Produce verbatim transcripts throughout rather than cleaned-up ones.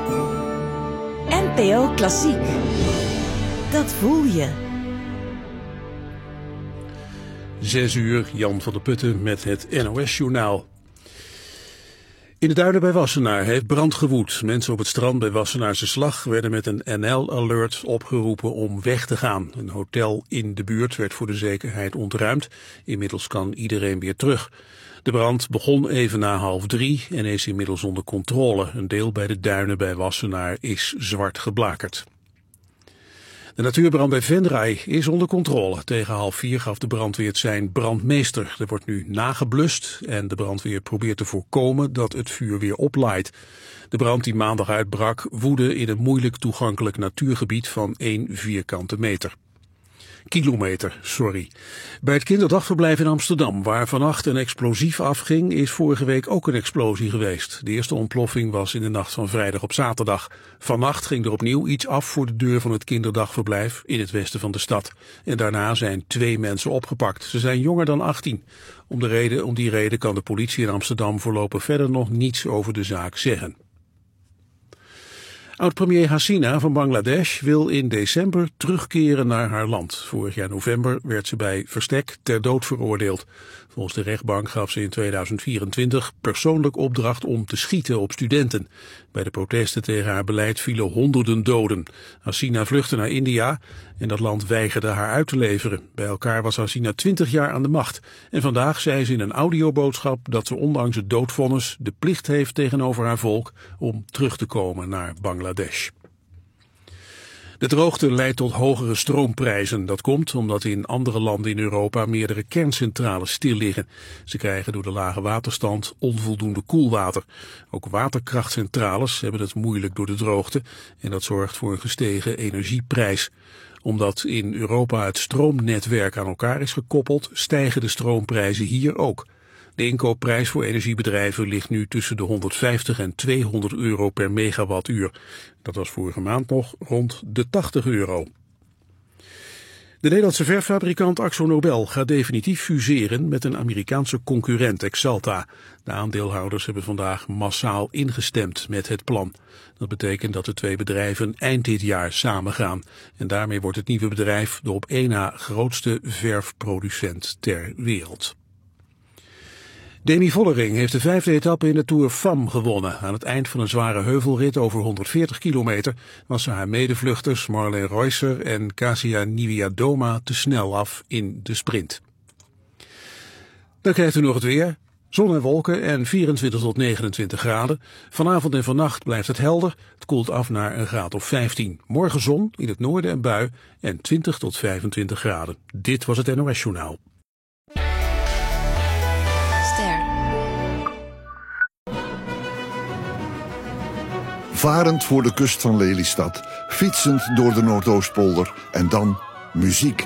N P O Klassiek. Dat voel je. Zes uur, Jan van der Putten met het N O S-journaal. In de duinen bij Wassenaar heeft brand gewoed. Mensen op het strand bij Wassenaarse Slag werden met een N L-alert opgeroepen om weg te gaan. Een hotel in de buurt werd voor de zekerheid ontruimd. Inmiddels kan iedereen weer terug. De brand begon even na half drie en is inmiddels onder controle. Een deel bij de duinen bij Wassenaar is zwart geblakerd. De natuurbrand bij Venray is onder controle. Tegen half vier gaf de brandweer het zijn brandmeester. Er wordt nu nageblust en de brandweer probeert te voorkomen dat het vuur weer oplaait. De brand die maandag uitbrak woedde in een moeilijk toegankelijk natuurgebied van één vierkante meter. Kilometer, sorry. Bij het kinderdagverblijf in Amsterdam, waar vannacht een explosief afging, is vorige week ook een explosie geweest. De eerste ontploffing was in de nacht van vrijdag op zaterdag. Vannacht ging er opnieuw iets af voor de deur van het kinderdagverblijf in het westen van de stad. En daarna zijn twee mensen opgepakt. Ze zijn jonger dan achttien. Om, de reden, om die reden kan de politie in Amsterdam voorlopig verder nog niets over de zaak zeggen. Oud-premier Hasina van Bangladesh wil in december terugkeren naar haar land. Vorig jaar november werd ze bij verstek ter dood veroordeeld. Volgens de rechtbank gaf ze in tweeduizend vierentwintig persoonlijk opdracht om te schieten op studenten. Bij de protesten tegen haar beleid vielen honderden doden. Hasina vluchtte naar India en dat land weigerde haar uit te leveren. Bij elkaar was Hasina twintig jaar aan de macht. En vandaag zei ze in een audioboodschap dat ze ondanks het doodvonnis de plicht heeft tegenover haar volk om terug te komen naar Bangladesh. De droogte leidt tot hogere stroomprijzen. Dat komt omdat in andere landen in Europa meerdere kerncentrales stil liggen. Ze krijgen door de lage waterstand onvoldoende koelwater. Ook waterkrachtcentrales hebben het moeilijk door de droogte en dat zorgt voor een gestegen energieprijs. Omdat in Europa het stroomnetwerk aan elkaar is gekoppeld, stijgen de stroomprijzen hier ook. De inkoopprijs voor energiebedrijven ligt nu tussen de honderdvijftig en tweehonderd euro per megawattuur. Dat was vorige maand nog rond de tachtig euro. De Nederlandse verffabrikant AkzoNobel gaat definitief fuseren met een Amerikaanse concurrent Axalta. De aandeelhouders hebben vandaag massaal ingestemd met het plan. Dat betekent dat de twee bedrijven eind dit jaar samengaan. En daarmee wordt het nieuwe bedrijf de op één na grootste verfproducent ter wereld. Demi Vollering heeft de vijfde etappe in de Tour Femme gewonnen. Aan het eind van een zware heuvelrit over honderdveertig kilometer was ze haar medevluchters Marleen Reusser en Kasia Niewiadoma te snel af in de sprint. Dan krijgt u nog het weer. Zon en wolken en vierentwintig tot negenentwintig graden. Vanavond en vannacht blijft het helder. Het koelt af naar een graad of vijftien. Morgen zon, in het noorden en bui en twintig tot vijfentwintig graden. Dit was het N O S-journaal. Varend voor de kust van Lelystad, fietsend door de Noordoostpolder en dan muziek.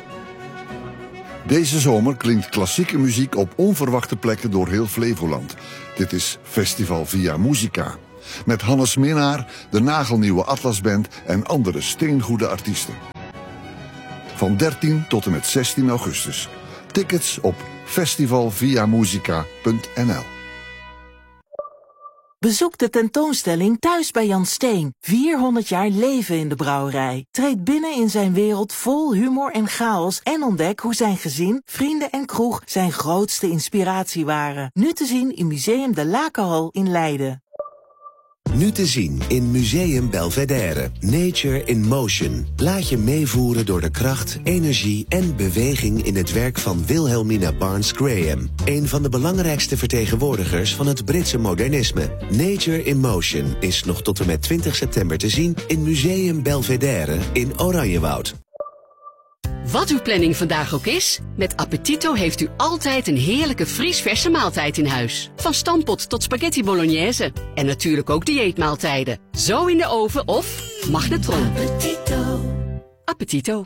Deze zomer klinkt klassieke muziek op onverwachte plekken door heel Flevoland. Dit is Festival Via Musica. Met Hannes Minnaar, de nagelnieuwe Atlasband en andere steengoede artiesten. Van dertien tot en met zestien augustus. Tickets op festival via musica punt n l. Bezoek de tentoonstelling Thuis bij Jan Steen. vierhonderd jaar leven in de brouwerij. Treed binnen in zijn wereld vol humor en chaos en ontdek hoe zijn gezin, vrienden en kroeg zijn grootste inspiratie waren. Nu te zien in Museum de Lakenhal in Leiden. Nu te zien in Museum Belvedere. Nature in Motion. Laat je meevoeren door de kracht, energie en beweging in het werk van Wilhelmina Barnes Graham. Een van de belangrijkste vertegenwoordigers van het Britse modernisme. Nature in Motion is nog tot en met twintig september te zien in Museum Belvedere in Oranjewoud. Wat uw planning vandaag ook is, met Appetito heeft u altijd een heerlijke vriesverse maaltijd in huis. Van stampot tot spaghetti bolognese. En natuurlijk ook dieetmaaltijden. Zo in de oven of magnetron. Appetito. Appetito.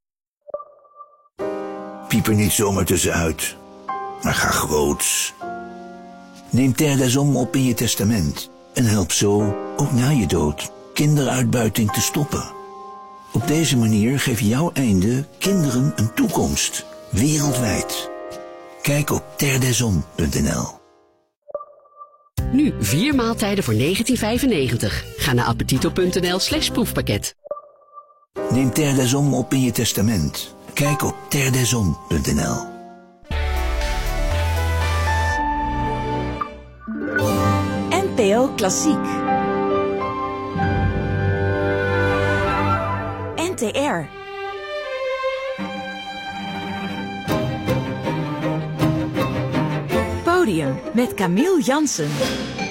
Piep er niet zomaar tussenuit, maar ga groots. Neem Terre des Hommes op in je testament en help zo, ook na je dood, kinderuitbuiting te stoppen. Op deze manier geef jouw einde kinderen een toekomst, wereldwijd. Kijk op terre des hommes punt n l. Nu vier maaltijden voor negentien vijfennegentig. Ga naar appetito.nl slash proefpakket. Neem Terre des Hommes op in je testament. Kijk op terre des hommes punt n l. N P O Klassiek. N T R. Podium met Camille Jansen.